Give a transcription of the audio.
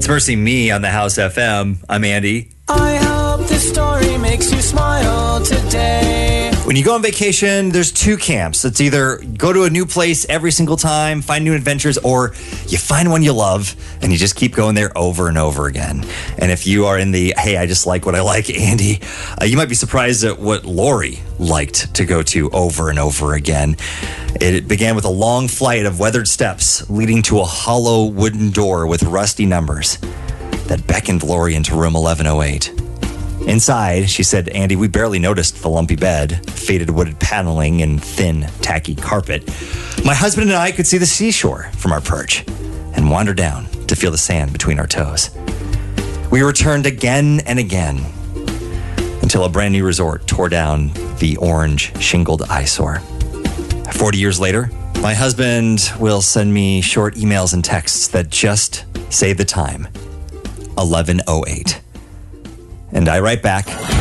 Mercy Me on the House FM. I'm Andy. I hope this story makes you smile today. When you go on vacation, there's two camps. It's either go to a new place every single time, find new adventures, or you find one you love and you just keep going there over and over again. And if you are in the, hey, I just like what I like, Andy, you might be surprised at what Lori liked to go to over and over again. It began with a long flight of weathered steps leading to a hollow wooden door with rusty numbers that beckoned Lori into room 1108. Inside, she said, Andy, we barely noticed the lumpy bed, faded wooded paneling, and thin, tacky carpet. My husband and I could see the seashore from our perch and wander down to feel the sand between our toes. We returned again and again until a brand new resort tore down the orange shingled eyesore. 40 years later, my husband will send me short emails and texts that just say the time, 11:08. And I write back,